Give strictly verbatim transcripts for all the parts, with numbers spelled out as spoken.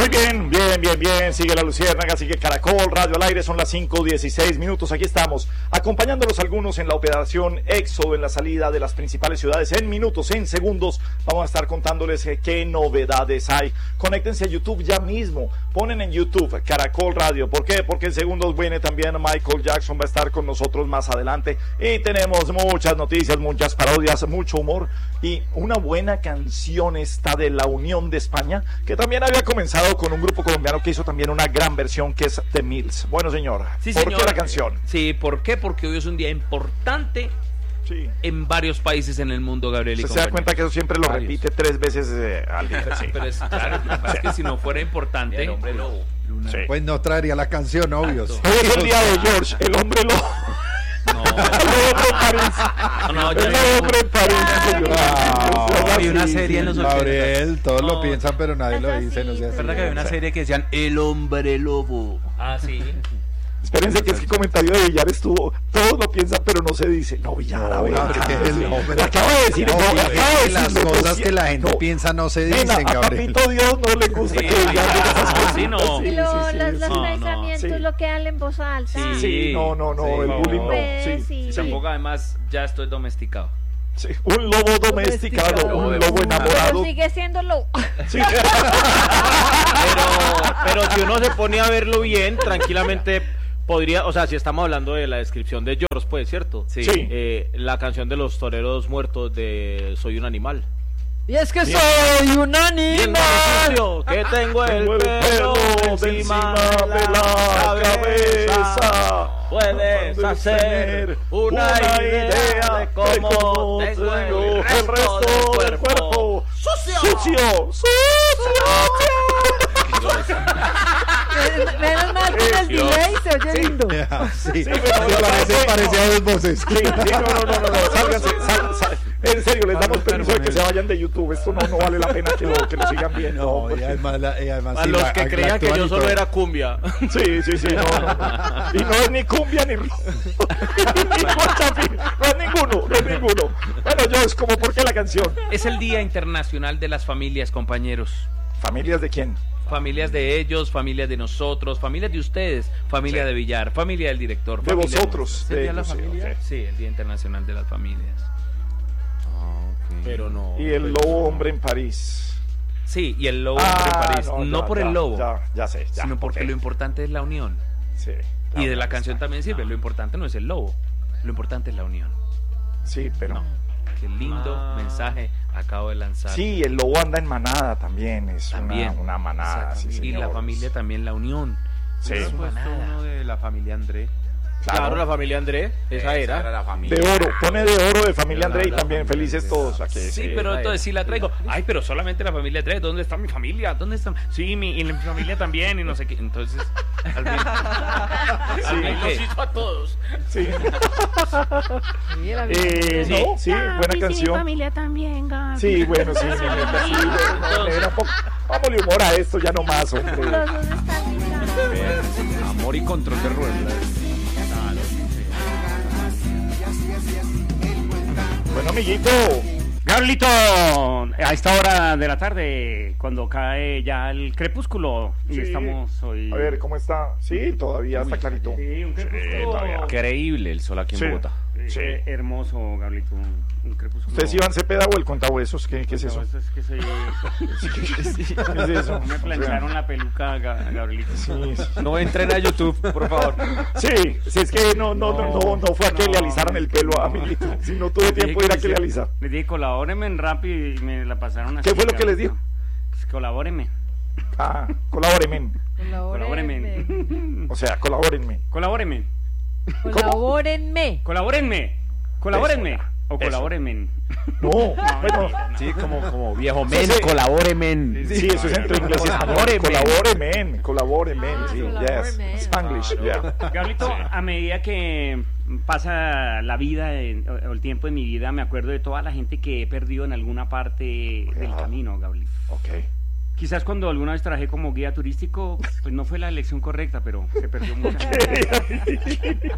Muy bien, bien, bien, bien, sigue la Luciérnaga, sigue Caracol, Radio al Aire, son las cinco dieciséis minutos, aquí estamos, acompañándolos algunos en la operación Éxodo, en la salida de las principales ciudades, en minutos, en segundos, vamos a estar contándoles eh, qué novedades hay. Conéctense a YouTube ya mismo, ponen en YouTube Caracol Radio, ¿por qué? Porque en segundos viene también Michael Jackson, va a estar con nosotros más adelante, y tenemos muchas noticias, muchas parodias, mucho humor, y una buena canción esta de la Unión de España, que también había comenzado con un grupo colombiano que hizo también una gran versión, que es The Mills. Bueno, señor, sí, ¿por señor. qué la canción? Sí, ¿por qué? Porque hoy es un día importante sí. en varios países en el mundo, Gabriel. ¿Se, se da cuenta que eso siempre lo varios. repite tres veces eh, al día? Sí. Pero es claro, es que si no fuera importante, el hombre lobo. Sí. Pues no traería la canción, obvio. Hoy es el día de George, el hombre lobo. No, el hombre París. No, no, el hombre París. Había una serie en los ochenta. Gabriel, todos no. lo piensan, pero nadie lo dice. No sé. Es verdad que había una serie que decían El hombre lobo. Ah, sí. Espérense que es que el comentario de Villar estuvo, todos lo piensan pero no se dice. No, Villar, a ver, no, el hombre, acaba de decir, no, no, no, acaba de decir las no, cosas no, que la gente no, piensa no se dicen, nena, Gabriel. A Papito Dios no le gusta sí, que Villar diga esas cosas. Sí, no. Lo, sí, sí, sí, los los no, pensamientos no, sí. lo que hablan en voz alta. Sí, sí, no, no, no, sí, el bullying no. Sí, sí, sí. Tampoco, además, ya estoy domesticado. Sí, un lobo domesticado, domesticado. un lobo enamorado. Pero sigue siendo lobo. Sí. pero, pero si uno se pone a verlo bien, tranquilamente podría, o sea, si estamos hablando de la descripción de George, pues, ¿cierto? Sí. Eh, la canción de los toreros muertos de Soy un animal. Y es que bien. soy un animal. Que tengo el pelo de encima de la cabeza. Puedes hacer una, una idea de cómo, cómo tengo, tengo el resto, el resto del, cuerpo. del cuerpo. ¡Sucio! ¡Sucio! ¡Sucio! Menos mal con el delay se oye sí. lindo. Yeah, sí, sí, pero parece, parecía dos voces. Sí, sí, no, no, no, no, no, sálganse, sal, sal. En serio, les damos permiso de que se vayan de YouTube. Esto no, no vale la pena que lo, que lo sigan viendo. No, y además, la, y además a sí, los la, que la, creían que yo solo todo. era cumbia. Sí, sí, sí, no, no, no. Y no es ni cumbia ni rock. Ni guachafín. No es ninguno, no es ninguno. Bueno, George, ¿cómo por qué la canción? Es el Día Internacional de las Familias, compañeros. ¿Familias de quién? Familias de ellos, familias de nosotros, familias de ustedes, familia sí. de Villar, familia del director. De vosotros. ¿Es el de Día de la ellos, Familia? Sí, okay. Sí, el Día Internacional de las Familias. Okay. Pero no. Y el lobo hombre en París. Sí, y el lobo ah, hombre en París. No, no ya, por ya, el lobo, ya, ya sé, ya, sino porque okay. lo importante es la unión. Sí. Y de la canción también sirve. No. Lo importante no es el lobo, lo importante es la unión. Sí, pero. No. Qué lindo ah. mensaje acabo de lanzar. Sí, el lobo anda en manada también, es también. Una, una manada. Sí, y la familia también, la unión. Sí. Es uno de la familia André. Claro, claro, la familia André, esa, esa era. era la familia. De oro, pone de oro de familia André y también felices todos. Aquí, sí, sí, pero entonces sí la traigo. Ay, pero solamente la familia André, ¿dónde está mi familia? ¿Dónde está? Sí, mi, y mi familia también y no sé qué. Entonces, al menos, sí, al menos los hizo a todos. Sí. Sí, eh, sí. No, sí, buena sí, canción. Mi familia también, Gaby. Sí, bueno, sí, sí, sí, sí, bueno, vámonos humor a esto ya no más, hombre. Amor y control de ruedas. Bueno, amiguito. Carlito, a esta hora de la tarde, cuando cae ya el crepúsculo, y sí. estamos hoy... A ver, ¿cómo está? Sí, todavía está clarito. Sí, un crepúsculo... Sí, increíble el sol aquí en sí. Bogotá. Sí. Eh, hermoso, Gabrielito, un, un crepúsculo... ¿Usted es Iván Cepeda o el contahuesos? ¿Qué, qué es eso? Es que soy... ¿Qué es eso? Me plancharon la peluca, Gabrielito. Sí, sí. No entren a YouTube, por favor. Sí, si es que no, no, no, no, no fue a que no, le alisaran el pelo a Miguelito. Si no tuve tiempo de ir a que le alisar. Les dije, colabórenme en rap y me la pasaron así. ¿Qué fue lo que les dijo? Pues, colabórenme. Ah, colabórenme. Colabórenme. O sea, colabórenme. Colabórenme. Colabórenme. Colabórenme. Colabórenme. Eso, o eso. colabórenme. No, bueno. Sí, como, como viejo men, Sí, sí. colabórenme. Sí, sí, eso es entre inglés y español. Colabórenme. Colabórenme. Ah, Sí, colabórenme. yes. Spanglish, yeah. Gabrielito, Sí. a medida que pasa la vida en- o el tiempo de mi vida, me acuerdo de toda la gente que he perdido en alguna parte del Ajá. camino, Gabrielito. Ok. Quizás cuando alguna vez trabajé como guía turístico, pues no fue la elección correcta, pero se perdió mucha gente.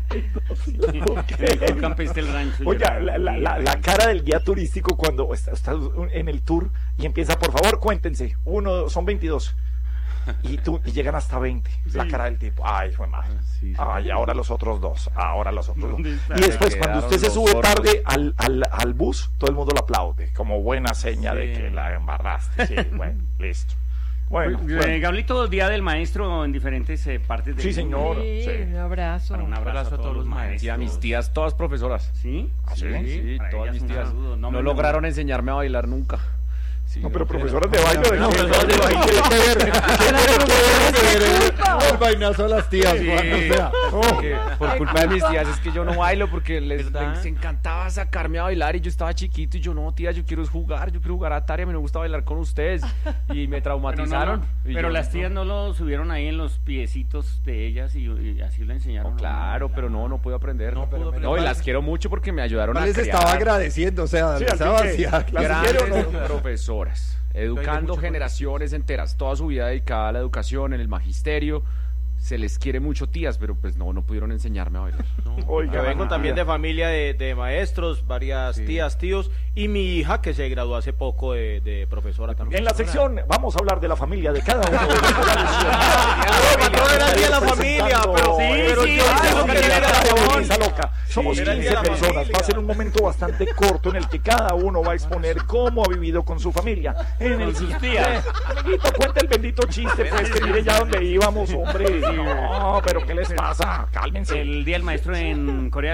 El campestre del rancho. Oiga, la, la, la, la cara del guía turístico cuando está, está en el tour y empieza, por favor, cuéntense. Uno, son veintidós. y tú y llegan hasta veinte. La cara del tipo, ay, fue madre. Sí, sí. Ay, ahora los otros dos, ahora los otros dos. ¿Dónde está? Y después Se cuando usted quedaron se los sube sordos. tarde al, al, al bus, todo el mundo lo aplaude, como buena seña de que la embarraste. Sí, bueno, listo. Bueno, Eh, bueno. Gablito, Día del Maestro en diferentes eh, partes del Sí, mundo. señor. Sí, Sí. un abrazo. Bueno, un abrazo, a todos los maestros. Y a mis tías, todas profesoras. ¿Sí? ¿Ah, sí? Sí, Para todas ellas mis un tías. saludo. No, No me- lograron enseñarme a bailar nunca. Sí, No, pero no, profesoras de baile, ¿de No, qué? profesoras de baile. ¿Qué tiene que ver? ¿Qué tiene que ver el, el vainazo a las tías, Sí. Juan? O sea, porque por culpa de mis tías es que yo no bailo porque les, ¿Verdad? les encantaba sacarme a bailar y yo estaba chiquito y yo no, tía, yo quiero es jugar, yo quiero jugar a Atari, a mí me gusta bailar con ustedes y me Pero, traumatizaron. no, y pero yo, las no. tías no lo subieron ahí en los piecitos de ellas y, y así lo enseñaron. No, claro, pero no, no puedo aprender. No, pero- pero- y las quiero mucho porque me ayudaron a les crear estaba agradeciendo, o sea, Sí, les al estaba fin que- vaciando. ¿Las hicieron o Grandes profesoras, educando generaciones enteras, toda su vida dedicada a la educación, en el magisterio. Se les quiere mucho, tías, pero pues no, no pudieron enseñarme a bailar. Oiga, Yo vengo bueno, también mira. de familia de, de maestros, varias tías, tíos, y mi hija que se graduó hace poco de, de profesora también. En la sección vamos a hablar de la familia de cada uno de los No era el día de la familia, pero, Sí, pero sí, yo sí, tengo sí, que sí, tener sí, razón. Esa loca. Somos Era el día quince de la personas. familia. Va a ser un momento bastante corto en el que cada uno va a exponer cómo ha vivido con su familia. En el sus siguiente- tías. Amiguito, cuenta el bendito chiste, pues, que mire ya dónde íbamos, hombre. No, pero ¿qué les pasa? Cálmense. El Día del Maestro en Corea